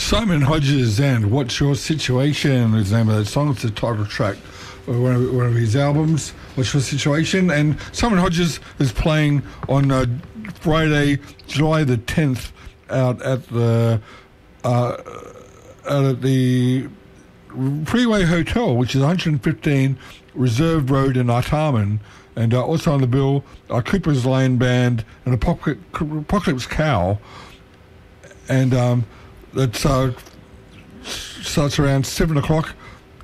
Simon Hodges and What's Your Situation is the name of that song. It's the title track of one of his albums, What's Your Situation. And Simon Hodges is playing on Friday, July the 10th out at the Freeway Hotel, which is 115 Reserve Road in Artarmon. And also on the bill, Cooper's Lane Band and Apocalypse Cow. And that starts around 7 o'clock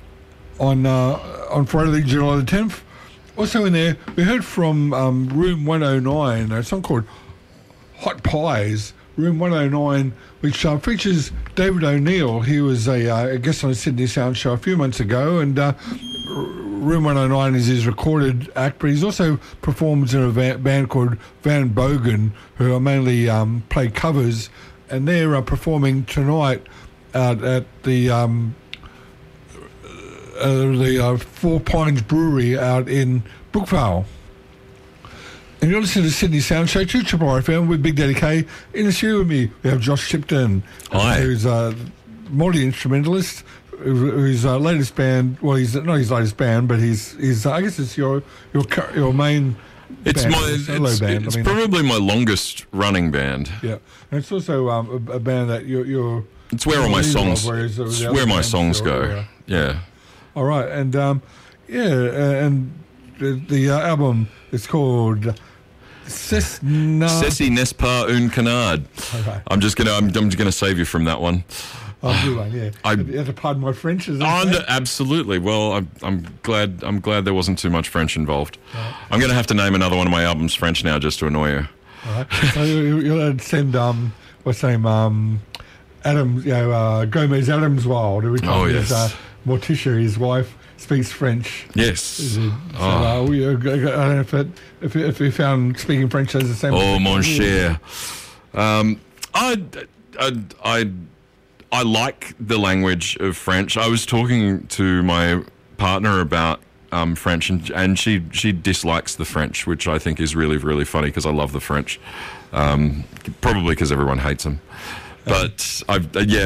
on Friday, July the 10th. Also in there, we heard from Room 109, a song called Hot Pies, Room 109, which features David O'Neill. He was a guest on the Sydney Sound Show a few months ago, and Room 109 is his recorded act, but he's also performs in a band called Van Bogen, who are mainly play covers, and they're performing tonight out at the Four Pines Brewery out in Brookvale. And you're listening to Sydney Sound Show, 2 Triple R FM with Big Daddy K. In the studio with me, we have Josh Shipton. Hi. Who's a multi-instrumentalist, whose latest band, well, he's not his latest band, but he's I guess it's your main It's band, my solo band. It's probably my longest running band. Yeah, and it's also a band that you're It's where all my songs. Whereas It's where my songs go. Yeah. All right, and and the album is called Ceci n'est pas un canard. Okay. I'm just gonna save you from that one. Oh, good one, yeah. You have to pardon my French, is Oh, that? no, absolutely. Well, I'm glad there wasn't too much French involved. Right. I'm going to have to name another one of my albums French now just to annoy you. All right. So you'll send what's his name, Adams, Gomez Adamswild, every time Oh, yes. Morticia, his wife, speaks French. Yes. So, I don't know if you found speaking French as the same. Oh, mon cher. I like the language of French. I was talking to my partner about French, and she dislikes the French, which I think is really, really funny because I love the French. Probably because everyone hates them. But I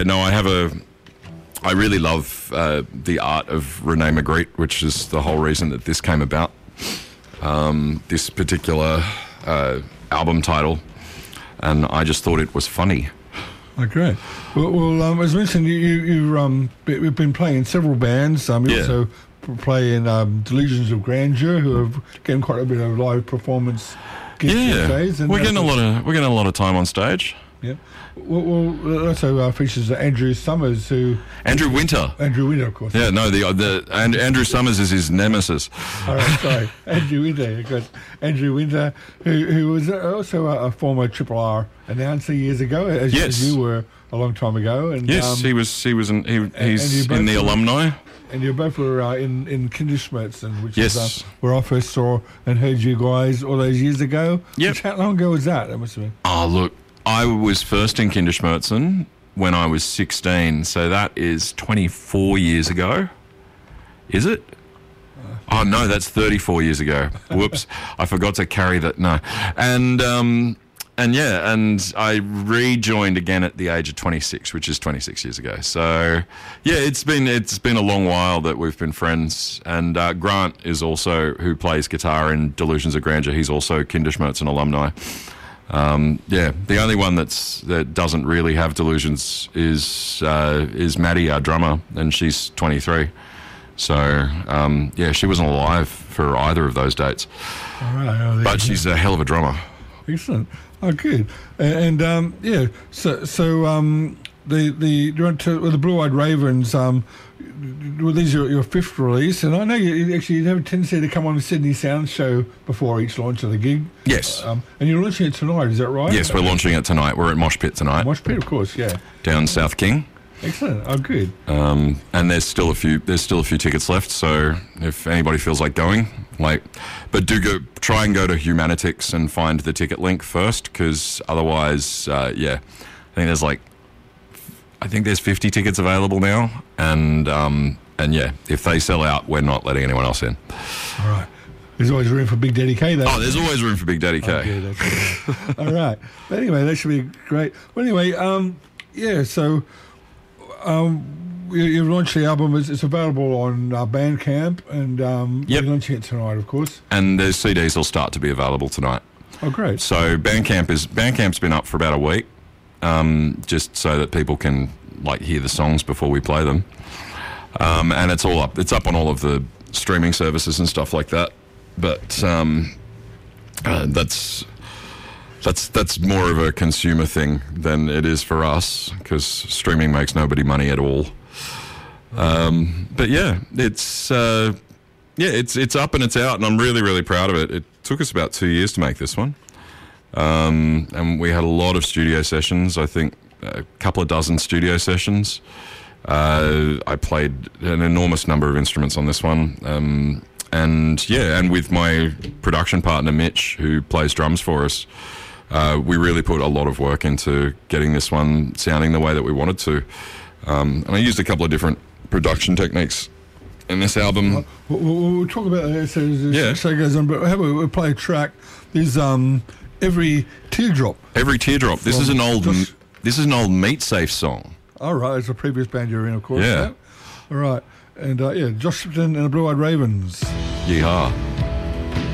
really love the art of René Magritte, which is the whole reason that this came about. This particular album title, and I just thought it was funny. Oh, great. Well, as mentioned, we've been playing in several bands. You also play in Delusions of Grandeur, who have getting quite a bit of live performance gigs these days. And we're getting a lot of time on stage. Yeah. Well, it also features Andrew Summers, Andrew Winter, of course. Yeah, no, Andrew Summers is his nemesis. All right, sorry, Andrew Winter. You've got Andrew Winter, who was also a former Triple R announcer years ago, as you were a long time ago. And yes, he's in the alumni. And you both were in Kinderschmerzen, which yes. is where I first saw and heard you guys all those years ago. Yep. How long ago was that? That must have been. Oh, look. I was first in Kinderschmerzen when I was 16, so that is 24 years ago. Is it? Oh, no, that's 34 years ago. Whoops. I forgot to carry that. No. And I rejoined again at the age of 26, which is 26 years ago. So, yeah, it's been a long while that we've been friends. And Grant is also, who plays guitar in Delusions of Grandeur, he's also Kinderschmerzen alumni. The only one that doesn't really have delusions is Maddie, our drummer, and she's 23. So, she wasn't alive for either of those dates. All right. But she's a hell of a drummer. Excellent. Oh, good. And the Blue Eyed Ravens. Well, these are your fifth release, and I know you have a tendency to come on the Sydney Sound Show before each launch of the gig. Yes. And you're launching it tonight, is that right? Yes, we're launching it tonight. We're at Mosh Pit tonight. Mosh Pit, of course, yeah. Down South King. Excellent. Oh, good. And there's still a few tickets left. So if anybody feels like going, but try and go to Humanitix and find the ticket link first, because otherwise, I think there's 50 tickets available now, and if they sell out, we're not letting anyone else in. All right. There's always room for Big Daddy K, though. Oh, there's always room for Big Daddy K. Okay, that's all right. But anyway, that should be great. Well, anyway, so You launched the album. It's available on Bandcamp, and Yep. you're launching it tonight, of course. And the CDs will start to be available tonight. Oh, great. So Bandcamp's been up for about a week, just so that people can hear the songs before we play them. And it's all up. It's up on all of the streaming services and stuff like that. But that's more of a consumer thing than it is for us, because streaming makes nobody money at all. But yeah, it's up and it's out, and I'm really, really proud of it. It took us about 2 years to make this one, and we had a lot of studio sessions. I think a couple of dozen studio sessions. I played an enormous number of instruments on this one, and with my production partner Mitch, who plays drums for us. We really put a lot of work into getting this one sounding the way that we wanted to. And I used a couple of different production techniques in this album. We'll talk about that as the show goes on, but how about we play a track? There's Every Teardrop. Every Teardrop. This is an old Meat Safe song. All right, it's a previous band you're in, of course. Yeah. All right. And Josh Shipton and the Blue Eyed Ravens. Yeehaw.